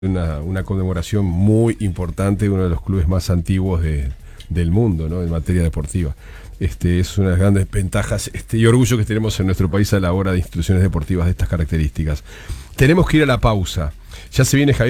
una conmemoración muy importante de uno de los clubes más antiguos del mundo, ¿no? En materia deportiva. Es una de las grandes ventajas y orgullo que tenemos en nuestro país a la hora de instituciones deportivas de estas características. Tenemos que ir a la pausa. Ya se viene Javier